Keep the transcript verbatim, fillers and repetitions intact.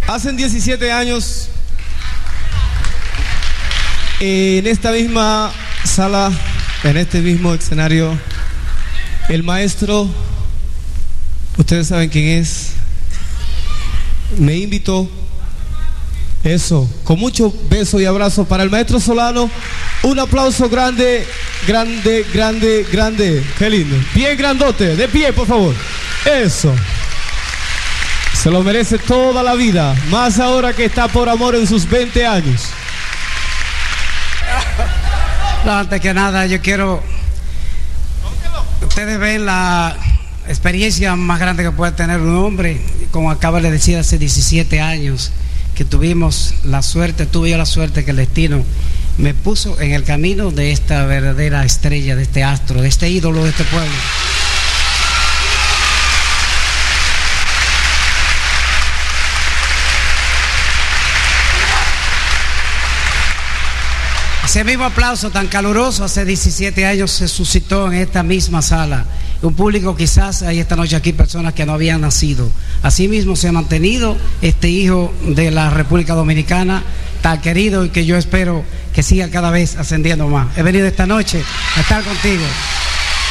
Hace diecisiete años, en esta misma sala, en este mismo escenario, el maestro, ustedes saben quién es, me invitó. Eso, con mucho beso y abrazo para el maestro Solano. Un aplauso grande, grande, grande, grande. Qué lindo. Bien grandote, de pie, por favor. Eso. Se lo merece toda la vida, más ahora que está por amor en sus veinte años. No, antes que nada, yo quiero... Ustedes ven la experiencia más grande que puede tener un hombre, como acaba de decir, hace diecisiete años, que tuvimos la suerte, tuve yo la suerte que el destino me puso en el camino de esta verdadera estrella, de este astro, de este ídolo de este pueblo. Ese mismo aplauso tan caluroso hace diecisiete años se suscitó en esta misma sala. Un público, quizás hay esta noche aquí personas que no habían nacido. Asimismo se ha mantenido este hijo de la República Dominicana tan querido y que yo espero que siga cada vez ascendiendo más. He venido esta noche a estar contigo.